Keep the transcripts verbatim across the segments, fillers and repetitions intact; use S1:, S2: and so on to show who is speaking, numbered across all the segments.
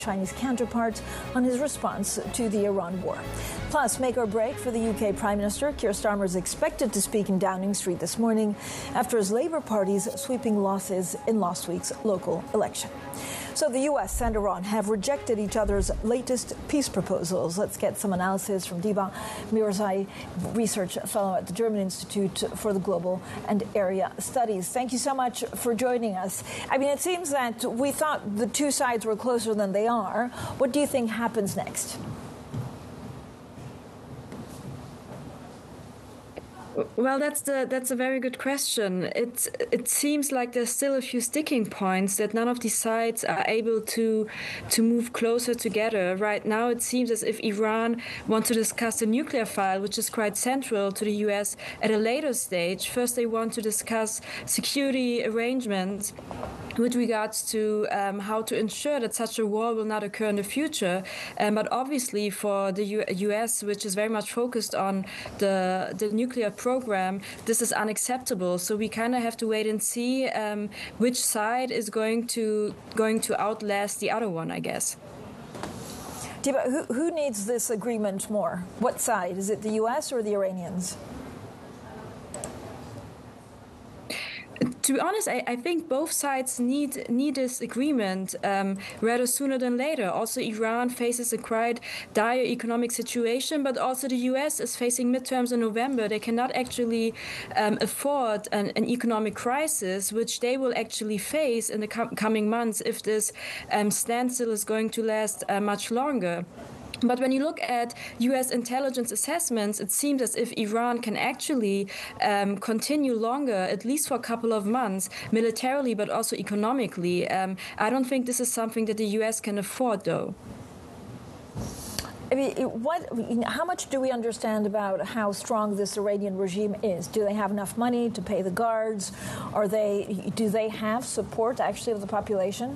S1: Chinese counterpart on his response to the Iran war. Plus, make or break for the U K Prime Minister. Keir Starmer is expected to speak in Downing Street this morning after his Labour Party's sweeping losses in last week's local election. So the U S and Iran have rejected each other's latest peace proposals. Let's get some analysis from Diba Mirzai, research fellow at the German Institute for the Global and Area Studies. Thank you so much for joining us. I mean, it seems that we thought the two sides were closer than they are. What do you think happens next?
S2: Well, that's the that's a very good question. It it seems like there's still a few sticking points that none of these sides are able to to move closer together. Right now, it seems as if Iran wants to discuss the nuclear file, which is quite central to the U S, at a later stage. First, they want to discuss security arrangements with regards to um, how to ensure that such a war will not occur in the future. Um, but obviously, for the U- U.S., which is very much focused on the the nuclear program, this is unacceptable. So we kind of have to wait and see um, which side is going to going to outlast the other one, I guess.
S1: Diba, who, who needs this agreement more? What side? Is it the U S or the Iranians?
S2: To be honest, I, I think both sides need need this agreement um, rather sooner than later. Also, Iran faces a quite dire economic situation, but also the U S is facing midterms in November. They cannot actually um, afford an, an economic crisis, which they will actually face in the com- coming months if this um, standstill is going to last uh, much longer. But when you look at U S intelligence assessments, it seems as if Iran can actually um, continue longer, at least for a couple of months, militarily, but also economically. Um, I don't think this is something that the U S can afford, though.
S1: I mean, what, how much do we understand about how strong this Iranian regime is? Do they have enough money to pay the guards? Are they, do they have support, actually, of the population?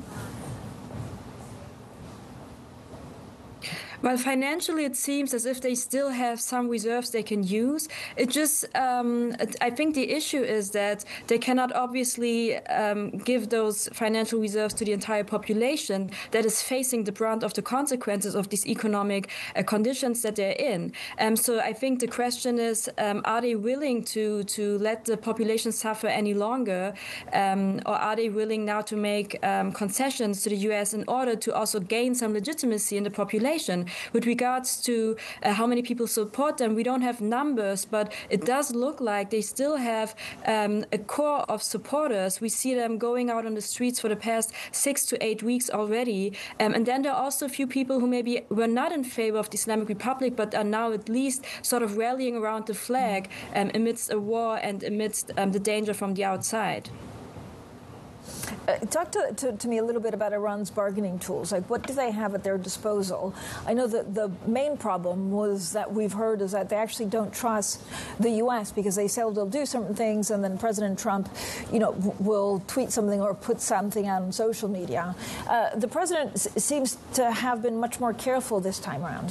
S2: Well, financially, it seems as if they still have some reserves they can use. It just, um, I think the issue is that they cannot obviously um, give those financial reserves to the entire population that is facing the brunt of the consequences of these economic uh, conditions that they're in. Um, so I think the question is, um, are they willing to, to let the population suffer any longer? Um, or are they willing now to make um, concessions to the U S in order to also gain some legitimacy in the population? With regards to uh, how many people support them, we don't have numbers, but it does look like they still have um, a core of supporters. We see them going out on the streets for the past six to eight weeks already. Um, and then there are also a few people who maybe were not in favor of the Islamic Republic, but are now at least sort of rallying around the flag um, amidst a war and amidst um, the danger from the outside.
S1: Uh, talk to, to, to me a little bit about Iran's bargaining tools. Like, what do they have at their disposal? I know that the main problem was that we've heard is that they actually don't trust the U S because they say they'll do certain things, and then President Trump, you know, w- will tweet something or put something out on social media. Uh, the president s- seems to have been much more careful this time around.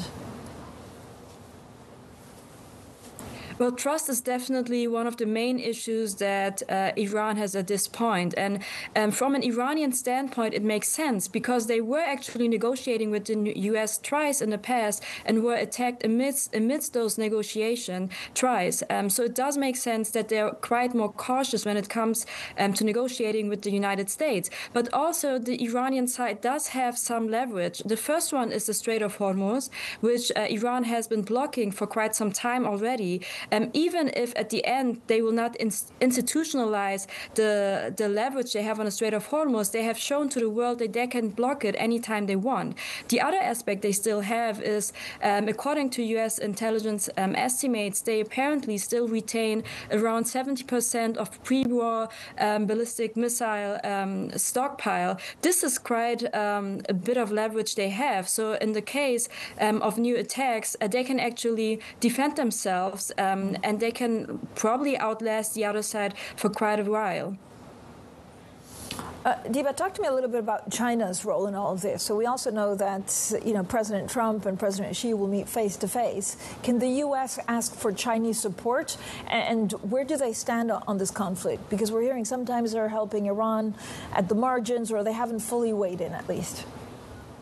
S2: Well, trust is definitely one of the main issues that uh, Iran has at this point. And um, from an Iranian standpoint, it makes sense because they were actually negotiating with the U S twice in the past and were attacked amidst, amidst those negotiation tries. Um, so it does make sense that they're quite more cautious when it comes um, to negotiating with the United States. But also the Iranian side does have some leverage. The first one is the Strait of Hormuz, which uh, Iran has been blocking for quite some time already. Um, even if at the end they will not in- institutionalize the, the leverage they have on the Strait of Hormuz, they have shown to the world that they can block it anytime they want. The other aspect they still have is, um, according to U S intelligence um, estimates, they apparently still retain around seventy percent of pre-war um, ballistic missile um, stockpile. This is quite um, a bit of leverage they have. So in the case um, of new attacks, uh, they can actually defend themselves um, Um, and they can probably outlast the other side for quite a while.
S1: Uh, Diba, talk to me a little bit about China's role in all of this. So we also know that, you know, President Trump and President Xi will meet face to face. Can the U S ask for Chinese support? And where do they stand on this conflict? Because we're hearing sometimes they're helping Iran at the margins, or they haven't fully weighed in, at least.